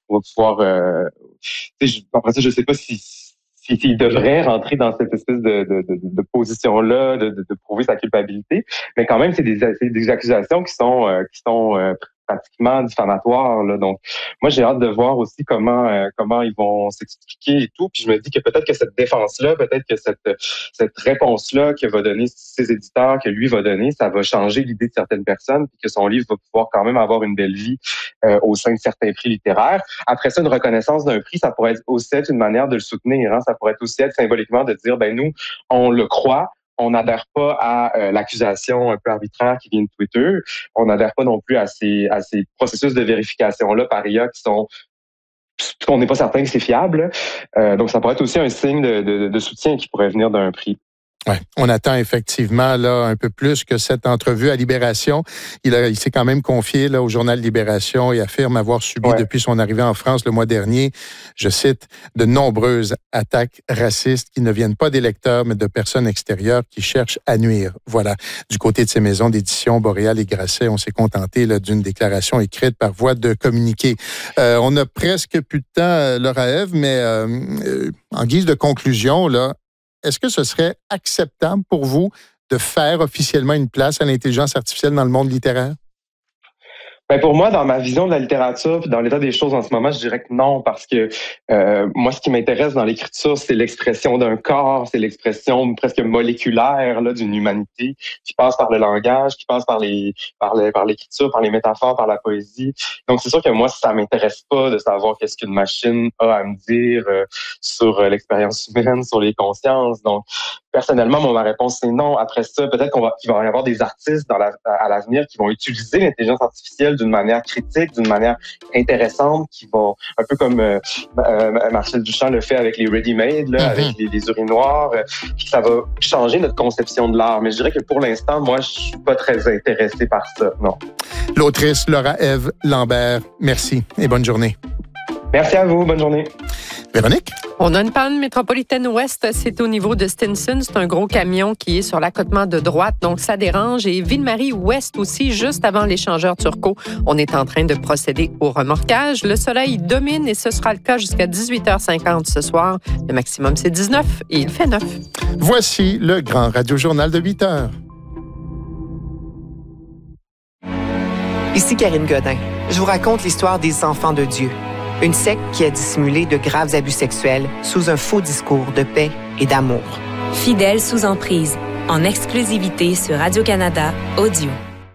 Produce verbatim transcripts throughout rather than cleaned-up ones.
pour pouvoir... Euh, je, après ça, je sais pas si... s'il devrait rentrer dans cette espèce de, de, de, de position-là, de, de, de prouver sa culpabilité. Mais quand même, c'est des, c'est des accusations qui sont, euh, qui sont euh, pratiquement diffamatoires, là. Donc, moi, j'ai hâte de voir aussi comment, euh, comment ils vont s'expliquer et tout. Puis je me dis que peut-être que cette défense-là, peut-être que cette, cette réponse-là que va donner ses éditeurs, que lui va donner, ça va changer l'idée de certaines personnes, puis que son livre va pouvoir quand même avoir une belle vie euh, au sein de certains prix littéraires. Après ça, une reconnaissance d'un prix, ça pourrait aussi être une manière de le soutenir, hein. Ça pourrait aussi être symboliquement de dire, ben nous, on le croit, on n'adhère pas à euh, l'accusation un peu arbitraire qui vient de Twitter, on n'adhère pas non plus à ces, à ces processus de vérification-là par I A qui sont, qu'on n'est pas certain que c'est fiable. Euh, donc, ça pourrait être aussi un signe de, de, de soutien qui pourrait venir d'un prix. Ouais, on attend effectivement là un peu plus que cette entrevue à Libération. Il, a, il s'est quand même confié là au journal Libération et affirme avoir subi ouais. depuis son arrivée en France le mois dernier, je cite, de nombreuses attaques racistes qui ne viennent pas des lecteurs mais de personnes extérieures qui cherchent à nuire. Voilà. Du côté de ces maisons d'édition Boréal et Grasset, on s'est contenté là d'une déclaration écrite par voie de communiqué. Euh, on a presque plus de temps, Laura Ève, mais euh, euh, en guise de conclusion là. Est-ce que ce serait acceptable pour vous de faire officiellement une place à l'intelligence artificielle dans le monde littéraire? Ben pour moi, dans ma vision de la littérature, puis dans l'état des choses en ce moment, je dirais que non, parce que euh, moi, ce qui m'intéresse dans l'écriture, c'est l'expression d'un corps, c'est l'expression presque moléculaire là d'une humanité qui passe par le langage, qui passe par les par les par l'écriture, par les métaphores, par la poésie. Donc c'est sûr que moi, ça m'intéresse pas de savoir qu'est-ce qu'une machine a à me dire euh, sur euh, l'expérience humaine, sur les consciences. Donc personnellement, moi, ma réponse c'est non. Après ça, peut-être qu'on va qu'il va y avoir des artistes dans la, à l'avenir qui vont utiliser l'intelligence artificielle d'une manière critique, d'une manière intéressante, qui vont, un peu comme euh, euh, Marcel Duchamp le fait avec les ready-made, là, mm-hmm. avec les, les urinoirs, euh, ça va changer notre conception de l'art. Mais je dirais que pour l'instant, moi, je suis pas très intéressé par ça, non. L'autrice Laura Ève Lambert, merci et bonne journée. Merci à vous, bonne journée. Véronique? On a une panne métropolitaine ouest, c'est au niveau de Stinson. C'est un gros camion qui est sur l'accotement de droite, donc ça dérange. Et Ville-Marie ouest aussi, juste avant l'échangeur Turcot. On est en train de procéder au remorquage. Le soleil domine et ce sera le cas jusqu'à dix-huit heures cinquante ce soir. Le maximum, c'est dix-neuf et il fait neuf. Voici le grand radiojournal de huit heures. Ici Karine Godin. Je vous raconte l'histoire des enfants de Dieu. Une secte qui a dissimulé de graves abus sexuels sous un faux discours de paix et d'amour. Fidèles sous emprise, en exclusivité sur Radio-Canada Audio.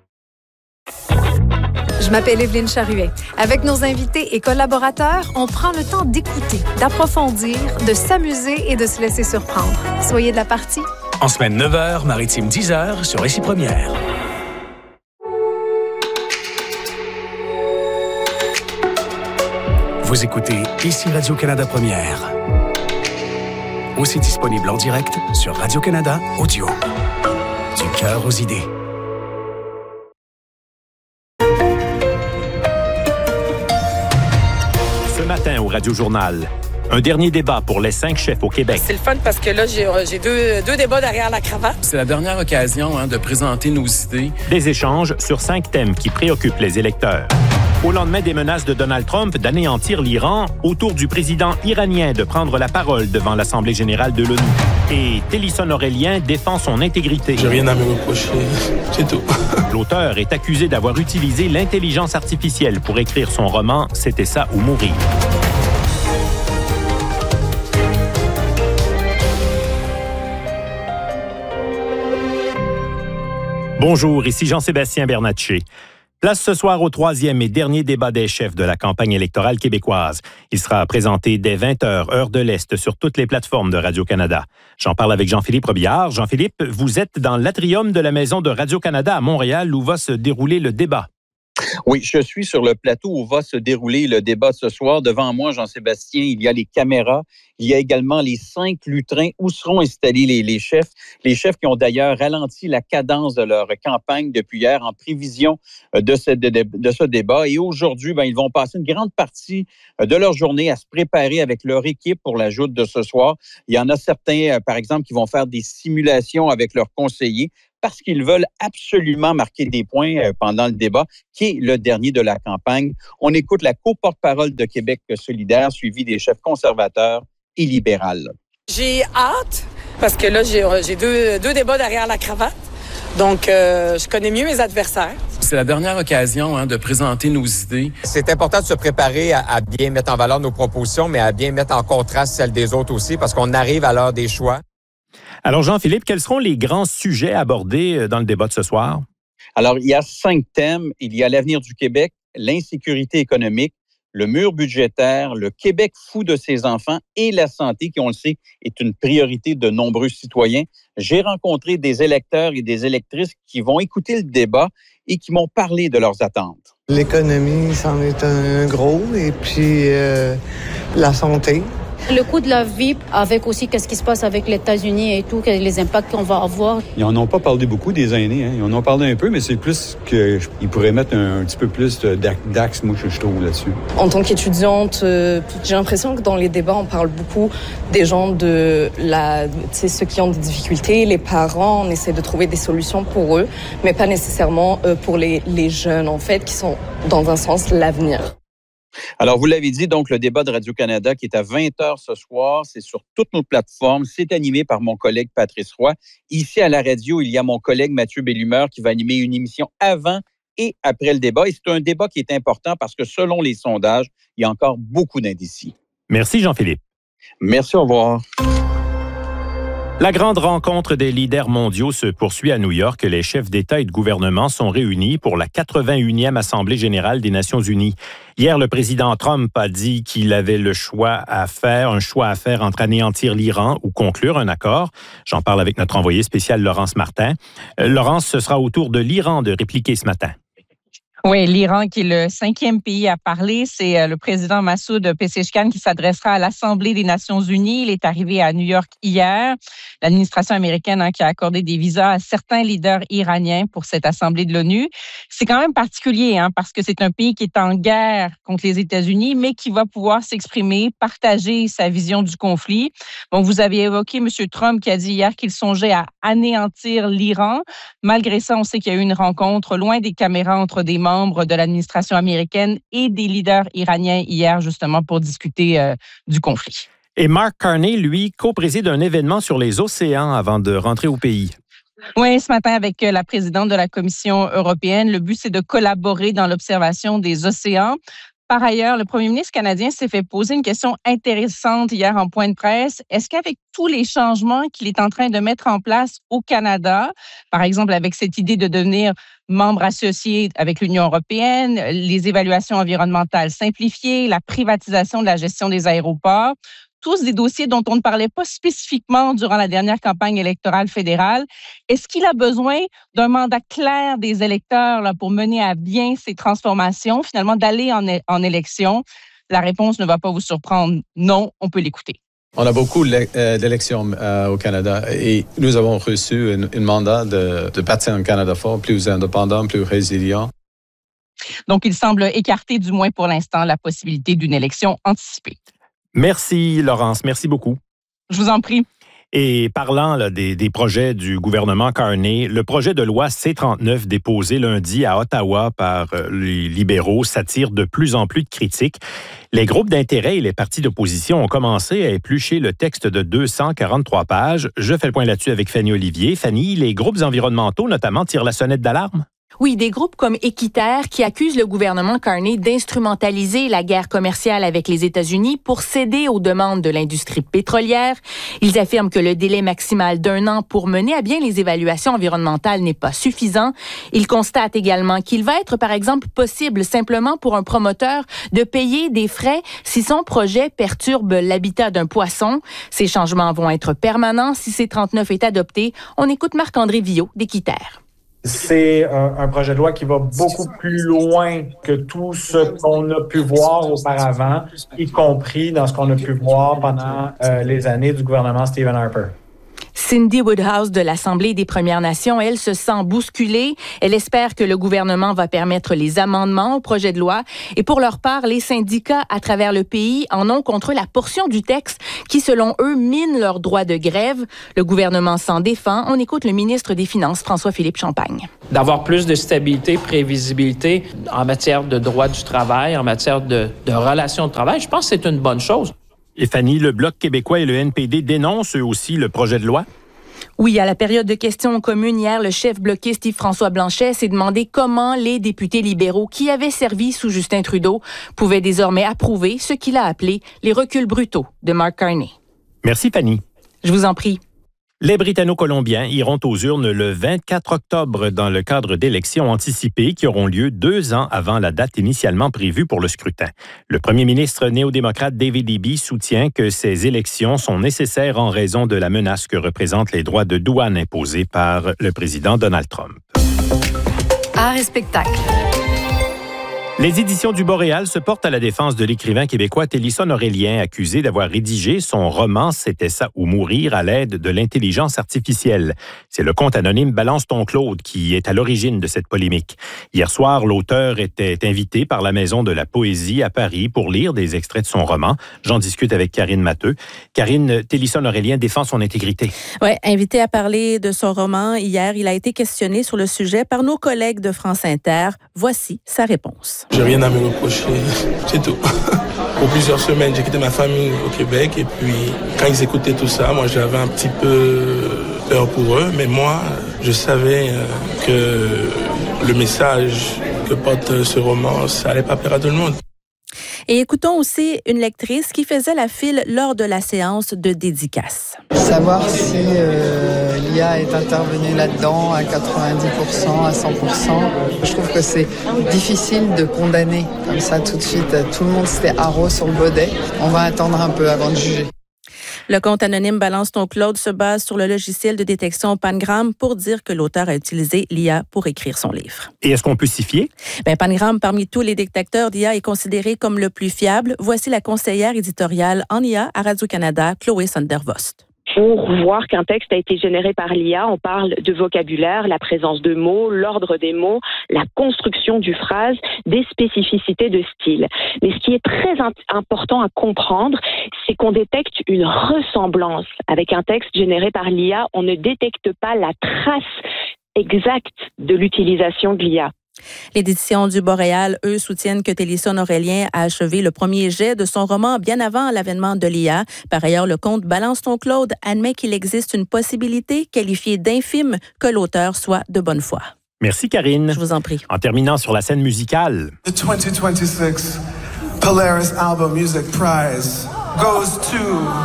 Je m'appelle Evelyne Charuet. Avec nos invités et collaborateurs, on prend le temps d'écouter, d'approfondir, de s'amuser et de se laisser surprendre. Soyez de la partie. En semaine neuf heures, maritime dix heures sur Récit Première. Vous écoutez ici Radio-Canada Première. Aussi disponible en direct sur Radio-Canada Audio. Du cœur aux idées. Ce matin au Radio-Journal, un dernier débat pour les cinq chefs au Québec. C'est le fun parce que là, j'ai, j'ai deux, deux débats derrière la cravate. C'est la dernière occasion hein, de présenter nos idées. Des échanges sur cinq thèmes qui préoccupent les électeurs. Au lendemain des menaces de Donald Trump d'anéantir l'Iran, au tour du président iranien de prendre la parole devant l'Assemblée générale de l'ONU. Et Télisson Aurélien défend son intégrité. J'ai rien à me reprocher, c'est tout. L'auteur est accusé d'avoir utilisé l'intelligence artificielle pour écrire son roman « C'était ça ou mourir ». Bonjour, ici Jean-Sébastien Bernatchez. Place ce soir au troisième et dernier débat des chefs de la campagne électorale québécoise. Il sera présenté dès vingt heures, heure de l'Est, sur toutes les plateformes de Radio-Canada. J'en parle avec Jean-Philippe Robillard. Jean-Philippe, vous êtes dans l'atrium de la Maison de Radio-Canada à Montréal où va se dérouler le débat. Oui, je suis sur le plateau où va se dérouler le débat ce soir. Devant moi, Jean-Sébastien, il y a les caméras. Il y a également les cinq lutrins où seront installés les, les chefs. Les chefs qui ont d'ailleurs ralenti la cadence de leur campagne depuis hier en prévision de ce, de, de ce débat. Et aujourd'hui, ben, ils vont passer une grande partie de leur journée à se préparer avec leur équipe pour la joute de ce soir. Il y en a certains, par exemple, qui vont faire des simulations avec leurs conseillers parce qu'ils veulent absolument marquer des points euh, pendant le débat, qui est le dernier de la campagne. On écoute la co-porte-parole de Québec solidaire, suivie des chefs conservateurs et libéraux. J'ai hâte, parce que là, j'ai, j'ai deux, deux débats derrière la cravate. Donc, euh, je connais mieux mes adversaires. C'est la dernière occasion hein, de présenter nos idées. C'est important de se préparer à, à bien mettre en valeur nos propositions, mais à bien mettre en contraste celles des autres aussi, parce qu'on arrive à l'heure des choix. Alors, Jean-Philippe, quels seront les grands sujets abordés dans le débat de ce soir? Alors, il y a cinq thèmes. Il y a l'avenir du Québec, l'insécurité économique, le mur budgétaire, le Québec fou de ses enfants et la santé, qui, on le sait, est une priorité de nombreux citoyens. J'ai rencontré des électeurs et des électrices qui vont écouter le débat et qui m'ont parlé de leurs attentes. L'économie, c'en est un gros, et puis euh, la santé. Le coût de la vie, avec aussi qu'est-ce qui se passe avec les États-Unis et tout, les impacts qu'on va avoir. Ils n'en ont pas parlé beaucoup des aînés, hein. Ils en ont parlé un peu, mais c'est plus qu'ils pourraient mettre un, un petit peu plus d'axe, moi, je trouve, là-dessus. En tant qu'étudiante, euh, j'ai l'impression que dans les débats, on parle beaucoup des gens de la, tu sais, ceux qui ont des difficultés, les parents, on essaie de trouver des solutions pour eux, mais pas nécessairement euh, pour les, les jeunes, en fait, qui sont, dans un sens, l'avenir. Alors, vous l'avez dit, donc, le débat de Radio-Canada qui est à vingt heures ce soir, c'est sur toutes nos plateformes. C'est animé par mon collègue Patrice Roy. Ici, à la radio, il y a mon collègue Mathieu Bellumeur qui va animer une émission avant et après le débat. Et c'est un débat qui est important parce que, selon les sondages, il y a encore beaucoup d'indécis. Merci, Jean-Philippe. Merci, au revoir. La grande rencontre des leaders mondiaux se poursuit à New York. Les chefs d'État et de gouvernement sont réunis pour la quatre-vingt-unième Assemblée générale des Nations unies. Hier, le président Trump a dit qu'il avait le choix à faire, un choix à faire entre anéantir l'Iran ou conclure un accord. J'en parle avec notre envoyé spécial Laurence Martin. Euh, Laurence, ce sera au tour de l'Iran de répliquer ce matin. Oui, l'Iran qui est le cinquième pays à parler, c'est le président Massoud Pezeshkian qui s'adressera à l'Assemblée des Nations unies. Il est arrivé à New York hier. L'administration américaine hein, qui a accordé des visas à certains leaders iraniens pour cette Assemblée de l'ONU. C'est quand même particulier hein, parce que c'est un pays qui est en guerre contre les États-Unis, mais qui va pouvoir s'exprimer, partager sa vision du conflit. Bon, vous avez évoqué M. Trump qui a dit hier qu'il songeait à anéantir l'Iran. Malgré ça, on sait qu'il y a eu une rencontre loin des caméras entre des membres membres de l'administration américaine et des leaders iraniens hier, justement, pour discuter euh, du conflit. Et Mark Carney, lui, co-préside un événement sur les océans avant de rentrer au pays. Oui, ce matin, avec la présidente de la Commission européenne, le but, c'est de collaborer dans l'observation des océans. Par ailleurs, le premier ministre canadien s'est fait poser une question intéressante hier en point de presse. Est-ce qu'avec tous les changements qu'il est en train de mettre en place au Canada, par exemple avec cette idée de devenir membre associé avec l'Union européenne, les évaluations environnementales simplifiées, la privatisation de la gestion des aéroports, tous des dossiers dont on ne parlait pas spécifiquement durant la dernière campagne électorale fédérale. Est-ce qu'il a besoin d'un mandat clair des électeurs là, pour mener à bien ces transformations, finalement d'aller en, en élection? La réponse ne va pas vous surprendre. Non, on peut l'écouter. On a beaucoup d'élections euh, au Canada et nous avons reçu un mandat de, de bâtir un Canada fort, plus indépendant, plus résilient. Donc, il semble écarter, du moins pour l'instant, la possibilité d'une élection anticipée. Merci, Laurence. Merci beaucoup. Je vous en prie. Et parlant là, des, des projets du gouvernement Carney, le projet de loi C trente-neuf déposé lundi à Ottawa par euh, les libéraux s'attire de plus en plus de critiques. Les groupes d'intérêt et les partis d'opposition ont commencé à éplucher le texte de deux cent quarante-trois pages. Je fais le point là-dessus avec Fanny Olivier. Fanny, les groupes environnementaux notamment tirent la sonnette d'alarme? Oui, des groupes comme Équiterre qui accusent le gouvernement Carney d'instrumentaliser la guerre commerciale avec les États-Unis pour céder aux demandes de l'industrie pétrolière. Ils affirment que le délai maximal d'un an pour mener à bien les évaluations environnementales n'est pas suffisant. Ils constatent également qu'il va être, par exemple, possible simplement pour un promoteur de payer des frais si son projet perturbe l'habitat d'un poisson. Ces changements vont être permanents si C trente-neuf est adopté. On écoute Marc-André Villot d'Équiterre. C'est un, un projet de loi qui va beaucoup plus loin que tout ce qu'on a pu voir auparavant, y compris dans ce qu'on a pu voir pendant euh, les années du gouvernement Stephen Harper. Cindy Woodhouse de l'Assemblée des Premières Nations, elle se sent bousculée. Elle espère que le gouvernement va permettre les amendements au projet de loi. Et pour leur part, les syndicats à travers le pays en ont contre la portion du texte qui, selon eux, mine leur droit de grève. Le gouvernement s'en défend. On écoute le ministre des Finances, François-Philippe Champagne. D'avoir plus de stabilité, prévisibilité en matière de droit du travail, en matière de, de relations de travail, je pense que c'est une bonne chose. Et Fanny, le Bloc québécois et le N P D dénoncent eux aussi le projet de loi? Oui, à la période de questions communes hier, le chef bloquiste Yves-François Blanchet s'est demandé comment les députés libéraux qui avaient servi sous Justin Trudeau pouvaient désormais approuver ce qu'il a appelé les reculs brutaux de Mark Carney. Merci, Fanny. Je vous en prie. Les Britanno-Colombiens iront aux urnes le vingt-quatre octobre dans le cadre d'élections anticipées qui auront lieu deux ans avant la date initialement prévue pour le scrutin. Le premier ministre néo-démocrate David Eby soutient que ces élections sont nécessaires en raison de la menace que représentent les droits de douane imposés par le président Donald Trump. Art et spectacle. Les éditions du Boréal se portent à la défense de l'écrivain québécois Télisson Aurélien, accusé d'avoir rédigé son roman « C'était ça ou mourir » à l'aide de l'intelligence artificielle. C'est le compte anonyme Balance ton Claude qui est à l'origine de cette polémique. Hier soir, l'auteur était invité par la Maison de la Poésie à Paris pour lire des extraits de son roman. J'en discute avec Karine Matteux. Karine, Télisson Aurélien défend son intégrité. Oui, invité à parler de son roman hier, il a été questionné sur le sujet par nos collègues de France Inter. Voici sa réponse. J'ai rien à me reprocher, c'est tout. Pour plusieurs semaines, j'ai quitté ma famille au Québec et puis quand ils écoutaient tout ça, moi j'avais un petit peu peur pour eux, mais moi je savais que le message que porte ce roman, ça allait pas plaire à tout le monde. Et écoutons aussi une lectrice qui faisait la file lors de la séance de dédicace. Savoir si euh, l'I A est intervenue là-dedans à quatre-vingt-dix pour cent, à cent pour cent. Je trouve que c'est difficile de condamner comme ça tout de suite. Tout le monde s'était haro sur le baudet. On va attendre un peu avant de juger. Le compte anonyme Balance ton Claude se base sur le logiciel de détection Pangram pour dire que l'auteur a utilisé l'I A pour écrire son livre. Et est-ce qu'on peut s'y fier? Ben, Pangram, parmi tous les détecteurs d'I A, est considéré comme le plus fiable. Voici la conseillère éditoriale en I A à Radio-Canada, Chloé Sondervost. Pour voir qu'un texte a été généré par l'I A, on parle de vocabulaire, la présence de mots, l'ordre des mots, la construction du phrase, des spécificités de style. Mais ce qui est très important à comprendre, c'est qu'on détecte une ressemblance avec un texte généré par l'I A. On ne détecte pas la trace exacte de l'utilisation de l'I A. L'édition du Boréal, eux, soutiennent que Télisson Aurélien a achevé le premier jet de son roman bien avant l'avènement de l'I A. Par ailleurs, le compte Balance ton Claude admet qu'il existe une possibilité qualifiée d'infime que l'auteur soit de bonne foi. Merci, Karine. Je vous en prie. En terminant sur la scène musicale. The twenty twenty-six Polaris Album Music Prize goes to...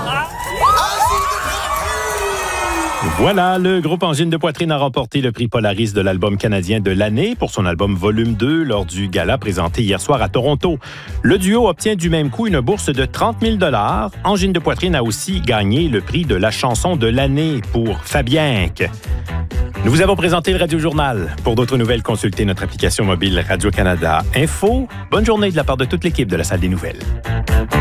Voilà, le groupe Angine de Poitrine a remporté le prix Polaris de l'album canadien de l'année pour son album Volume deux lors du gala présenté hier soir à Toronto. Le duo obtient du même coup une bourse de trente mille dollars. Angine de Poitrine a aussi gagné le prix de la chanson de l'année pour Fabienque. Nous vous avons présenté le Radio Journal. Pour d'autres nouvelles, consultez notre application mobile Radio-Canada Info. Bonne journée de la part de toute l'équipe de la Salle des Nouvelles.